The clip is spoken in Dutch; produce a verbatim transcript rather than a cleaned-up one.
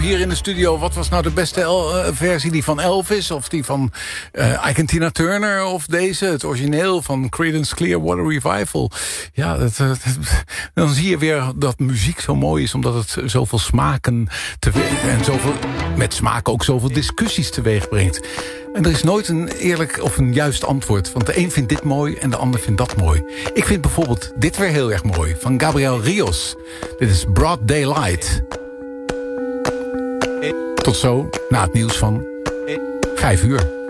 Hier in de studio, wat was nou de beste El- uh, versie? Die van Elvis of die van uh, Ike en Tina Turner of deze? Het origineel van Creedence Clearwater Revival. Ja, dat, uh, dan zie je weer dat muziek zo mooi is, omdat het zoveel smaken teweeg en zoveel, met smaak ook zoveel discussies teweeg brengt. En er is nooit een eerlijk of een juist antwoord. Want de een vindt dit mooi en de ander vindt dat mooi. Ik vind bijvoorbeeld dit weer heel erg mooi. Van Gabriel Rios. Dit is Broad Daylight. Tot zo, na het nieuws van vijf uur.